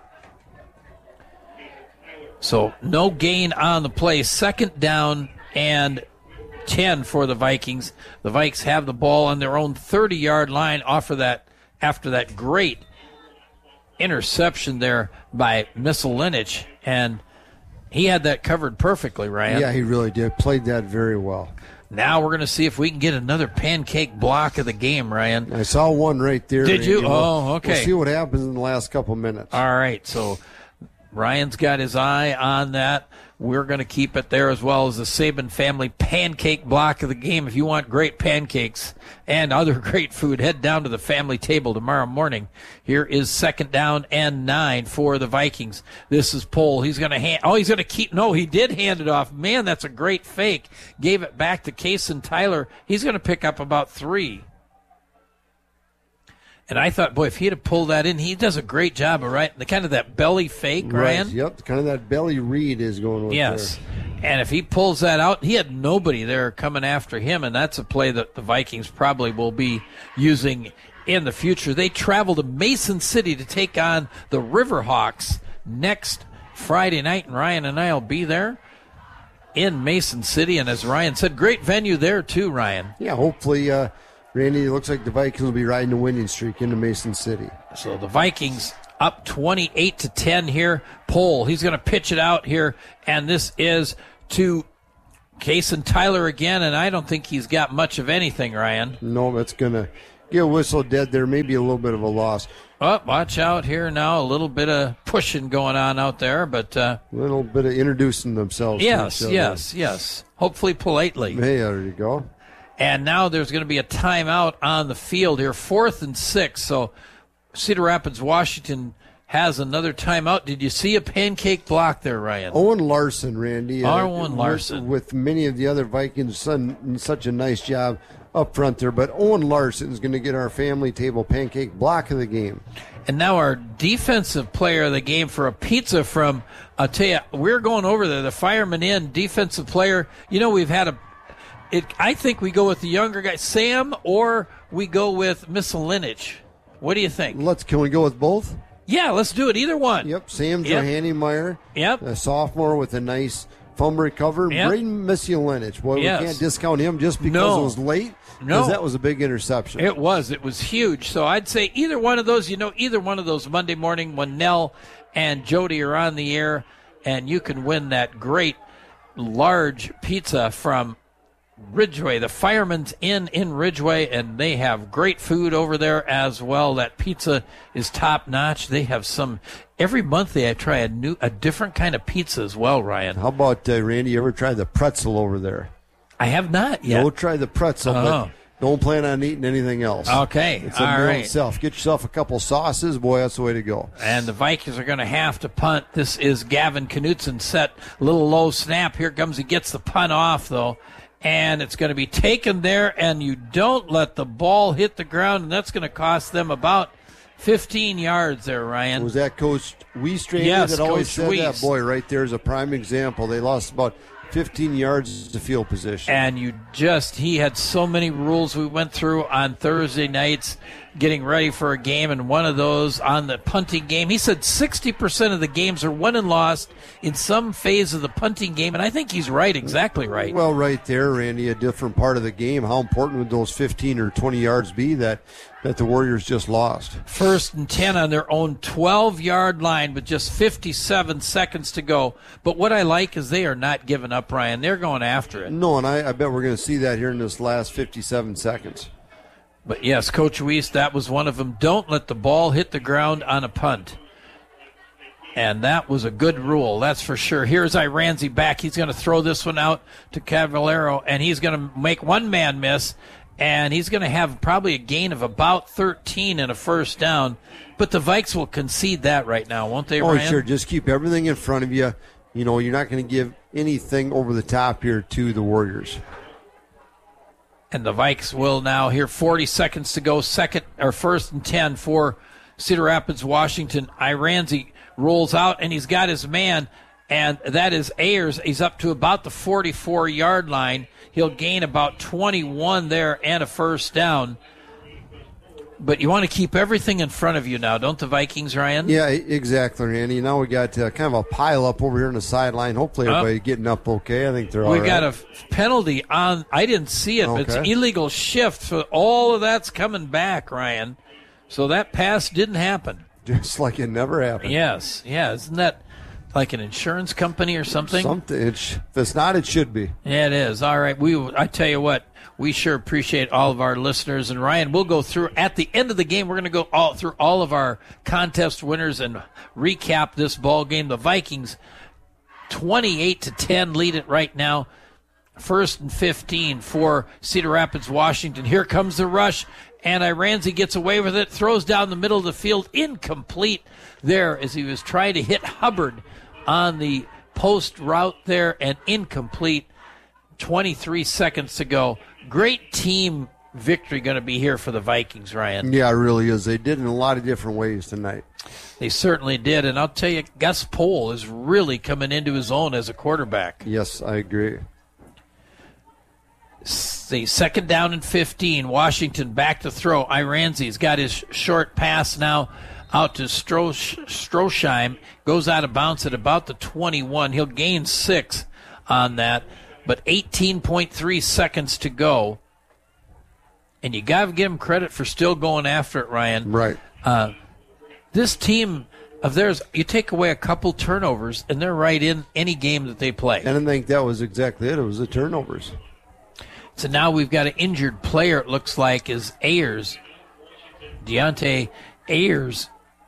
So no gain on the play. 2nd down and 10 for the Vikings. The Vikes have the ball on their own 30-yard line after that great interception there by Miselinich, and he had that covered perfectly, Ryan. Yeah, he really did. Played that very well. Now we're going to see if we can get another pancake block of the game, Ryan. I saw one right there. Did you? Oh, okay. We'll see what happens in the last couple minutes. All right, so Ryan's got his eye on that. We're going to keep it there, as well as the Saban family pancake block of the game. If you want great pancakes and other great food, head down to the family table tomorrow morning. Here is 2nd down and 9 for the Vikings. This is Pohl. He's going to he did hand it off. Man, that's a great fake. Gave it back to Kason Tyler. He's going to pick up about 3. And I thought, boy, if he'd have pulled that in, he does a great job of the kind of that belly fake, Ryan. Right, yep, kind of that belly read is going with yes. there. And if he pulls that out, he had nobody there coming after him, and that's a play that the Vikings probably will be using in the future. They travel to Mason City to take on the Riverhawks next Friday night, and Ryan and I will be there in Mason City. And as Ryan said, great venue there too, Ryan. Yeah, hopefully, Randy, it looks like the Vikings will be riding a winning streak into Mason City. So the Vikings up 28-10 here. Pohl, he's going to pitch it out here, and this is to Kason Tyler again, and I don't think he's got much of anything, Ryan. No, that's going to get a whistle dead there, maybe a little bit of a loss. Oh, watch out here now. A little bit of pushing going on out there, but a little bit of introducing themselves. Yes. Hopefully politely. Hey, there you go. And now there's going to be a timeout on the field here, 4th and 6. So Cedar Rapids, Washington has another timeout. Did you see a pancake block there, Ryan? Owen Larson, Randy. Owen Larson. With many of the other Vikings, done such a nice job up front there. But Owen Larson is going to get our family table pancake block of the game. And now our defensive player of the game for a pizza from, I'll tell you, we're going over there. The Fireman Inn defensive player. You know, we've had I think we go with the younger guy, Sam, or we go with Miscelinage. What do you think? Can we go with both? Yeah, let's do it. Either one. Yep, Sam Johannemeyer. Yep. A sophomore with a nice fumble recovery. Yep. Braden Miscelinage. Boy, Yes. we can't discount him just because it was late. No. That was a big interception. It was huge. So I'd say either one of those, either one of those Monday morning when Nell and Jody are on the air, and you can win that great large pizza from Ridgeway, the Fireman's Inn in Ridgeway, and they have great food over there as well. That pizza is top notch. They have every month they try a different kind of pizza as well, Ryan. How about, Randy, you ever tried the pretzel over there? I have not yet. Go try the pretzel, but don't plan on eating anything else. Okay, it's a meal itself. Get yourself a couple sauces. Boy, that's the way to go. And the Vikings are going to have to punt. This is Gavin Knutson set. Little low snap. Here comes. He gets the punt off, though. And it's going to be taken there, and you don't let the ball hit the ground, and that's going to cost them about 15 yards there, Ryan. Was that Coach Weiss that always Coach said Weiss. that? Boy, right there is a prime example. They lost about 15 yards to field position. And he had so many rules we went through on Thursday nights getting ready for a game, and one of those on the punting game. He said 60% of the games are won and lost in some phase of the punting game, and I think he's right, exactly right. Well, right there, Randy, a different part of the game. How important would those 15 or 20 yards be that the Warriors just lost? 1st and 10 on their own 12-yard line with just 57 seconds to go. But what I like is they are not giving up, Ryan. They're going after it. No, and I bet we're going to see that here in this last 57 seconds. But, yes, Coach Weiss, that was one of them. Don't let the ball hit the ground on a punt. And that was a good rule, that's for sure. Here's Iranzi back. He's going to throw this one out to Cavallero, and he's going to make one man miss, and he's going to have probably a gain of about 13 and a first down. But the Vikes will concede that right now, won't they, Ryan? Oh, sure. Just keep everything in front of you. You know, you're not going to give anything over the top here to the Warriors. And the Vikes will now, here 40 seconds to go, 1st and 10 for Cedar Rapids, Washington. Iranzi rolls out, and he's got his man, and that is Ayers. He's up to about the 44-yard line. He'll gain about 21 there and a first down. But you want to keep everything in front of you now, don't the Vikings, Ryan? Yeah, exactly, Randy. Now we got kind of a pile up over here on the sideline. Hopefully everybody getting up okay. I think they're all right. We got a penalty on. I didn't see it, but it's an illegal shift. So all of that's coming back, Ryan. So that pass didn't happen. Just like it never happened. Yes. Yeah. Isn't that like an insurance company or something? If it's not, it should be. Yeah, it is. All right. I tell you what. We sure appreciate all of our listeners. And, Ryan, we'll go through, at the end of the game, we're going to go through all of our contest winners and recap this ball game. The Vikings, 28-10, lead it right now. 1st and 15 for Cedar Rapids, Washington. Here comes the rush, and Iranzi gets away with it, throws down the middle of the field, incomplete there as he was trying to hit Hubbard on the post route there, and incomplete. 23 seconds to go. Great team victory going to be here for the Vikings, Ryan. Yeah, it really is. They did in a lot of different ways tonight. They certainly did. And I'll tell you, Gus Pohl is really coming into his own as a quarterback. Yes, I agree. The 2nd down and 15. Washington back to throw. Iranzi's got his short pass now out to Stroheim. Goes out of bounds at about the 21. He'll gain 6 on that. But 18.3 seconds to go. And you got to give him credit for still going after it, Ryan. Right. This team, of theirs, you take away a couple turnovers, and they're right in any game that they play. And I think that was exactly it. It was the turnovers. So now we've got an injured player, it looks like, is Ayers. Deontay Ayers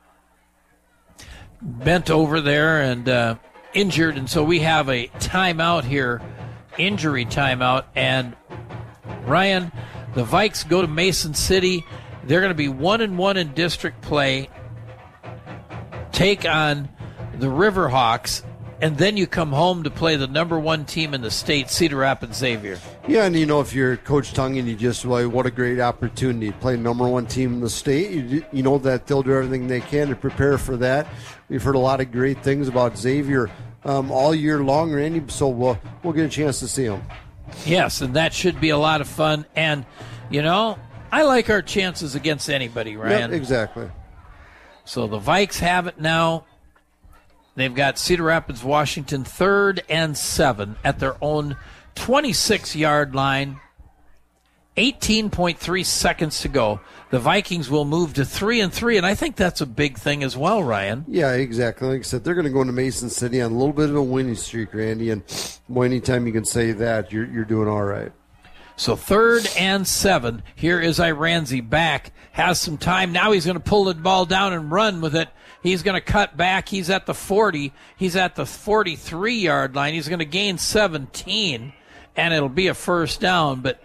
bent over there and injured, and so we have a timeout here, injury timeout. And Ryan, the Vikes go to Mason City. They're going to be 1-1 in district play, take on the Riverhawks, and then you come home to play the number 1 team in the state, Cedar Rapids Xavier. Yeah, and if you're Coach Tungan, you just what a great opportunity to play number 1 team in the state. You know that they'll do everything they can to prepare for that. We've heard a lot of great things about Xavier all year long, Randy, so we'll get a chance to see them. Yes, and that should be a lot of fun. And, I like our chances against anybody, Ryan. Yep, exactly. So the Vikes have it now. They've got Cedar Rapids, Washington, 3rd and 7 at their own 26-yard line. 18.3 seconds to go. The Vikings will move to 3-3, and I think that's a big thing as well, Ryan. Yeah, exactly. Like I said, they're going to go into Mason City on a little bit of a winning streak, Randy, and anytime you can say that, you're doing all right. So 3rd and 7. Here is Iranzi back. Has some time. Now he's going to pull the ball down and run with it. He's going to cut back. He's at the 40. He's at the 43-yard line. He's going to gain 17, and it'll be a first down. But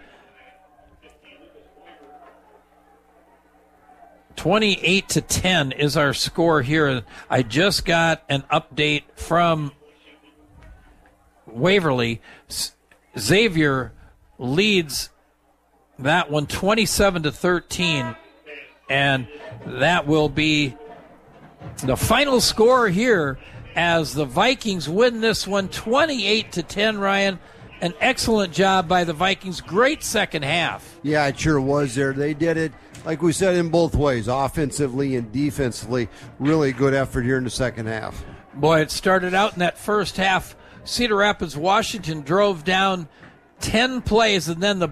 28-10 is our score here. I just got an update from Waverly. Xavier leads that one 27-13, and that will be the final score here as the Vikings win this one 28-10. Ryan, an excellent job by the Vikings. Great second half. Yeah, it sure was there. They did it, like we said, in both ways, offensively and defensively. Really good effort here in the second half. Boy, it started out in that first half. Cedar Rapids, Washington drove down 10 plays, and then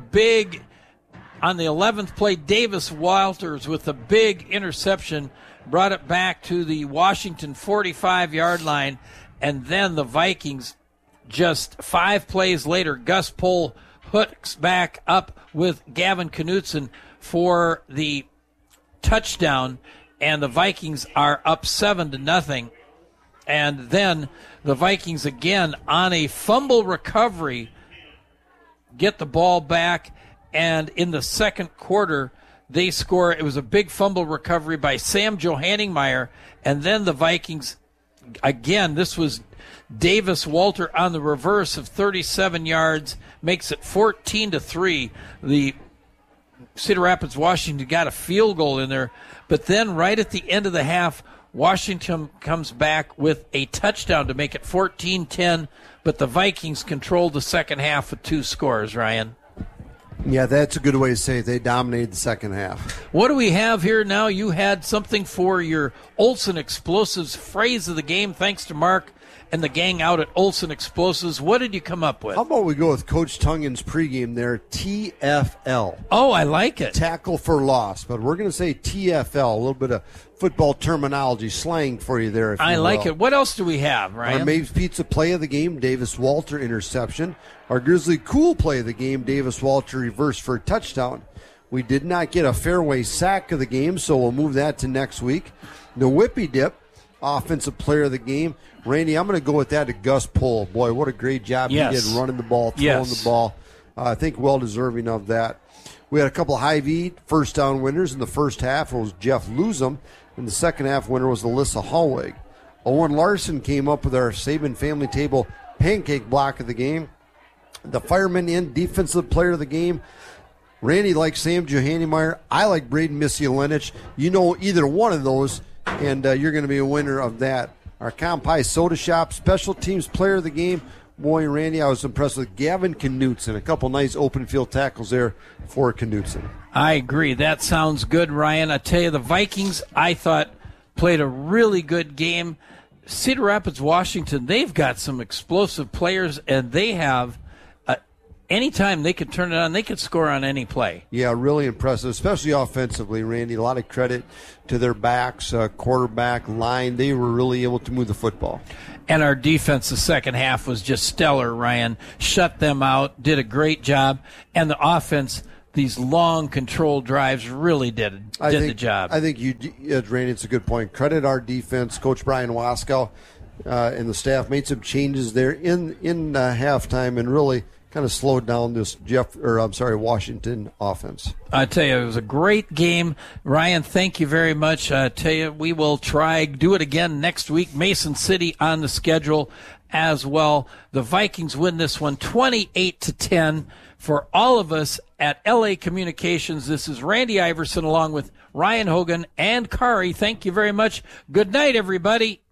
on the 11th play, Davis Walters with a big interception brought it back to the Washington 45-yard line, and then the Vikings, just 5 plays later, Gus Pohl hooks back up with Gavin Knutson for the touchdown, and the Vikings are up 7-0. And then the Vikings again on a fumble recovery get the ball back, and in the second quarter they score. It was a big fumble recovery by Sam Johanningmeyer, and then the Vikings, again, this was Davis Walter on the reverse of 37 yards, makes it 14-3. The Cedar Rapids, Washington got a field goal in there, but then right at the end of the half, Washington comes back with a touchdown to make it 14-10, but the Vikings controlled the second half with 2 scores, Ryan. Yeah, that's a good way to say it. They dominated the second half. What do we have here now? You had something for your Olson Explosives phrase of the game, thanks to Mark and the gang out at Olson Explosives. What did you come up with? How about we go with Coach Tungan's pregame there, TFL. Oh, I like it. Tackle for loss, but we're going to say TFL, a little bit of football terminology, slang for you there, if you will. I like it. What else do we have, Ryan? Our Maves Pizza play of the game, Davis Walter interception. Our Grizzly Cool play of the game, Davis Walter reverse for a touchdown. We did not get a fairway sack of the game, so we'll move that to next week. The Whippy Dip, offensive player of the game. Randy, I'm going to go with that to Gus Pohl. Boy, what a great job he did running the ball, throwing the ball. I think well deserving of that. We had a couple of Hy-Vee first down winners in the first half. It was Jeff Luzum. And the second half winner was Alyssa Hallweg. Owen Larson came up with our Saban Family Table pancake block of the game. The Fireman in defensive player of the game. Randy likes Sam Johanningmeyer. I like Braden Misiulinich. You know either one of those, and you're going to be a winner of that. Our Compai Soda Shop special teams player of the game. Boy, Randy, I was impressed with Gavin Knutson. A couple nice open field tackles there for Knutson. I agree. That sounds good, Ryan. I tell you, the Vikings, I thought, played a really good game. Cedar Rapids, Washington, they've got some explosive players, and they have anytime they could turn it on, they could score on any play. Yeah, really impressive, especially offensively, Randy. A lot of credit to their backs, quarterback, line. They were really able to move the football. And our defense the second half was just stellar, Ryan. Shut them out, did a great job. And the offense, these long controlled drives really did the job. I think Randy, it's a good point. Credit our defense. Coach Brian Waskow and the staff made some changes there in halftime and really kind of slowed down this Washington offense. I tell you, it was a great game. Ryan, thank you very much. I tell you, we will do it again next week. Mason City on the schedule as well. The Vikings win this one 28-10. For all of us at LA Communications, this is Randy Iverson along with Ryan Hogan and Kari. Thank you very much. Good night, everybody.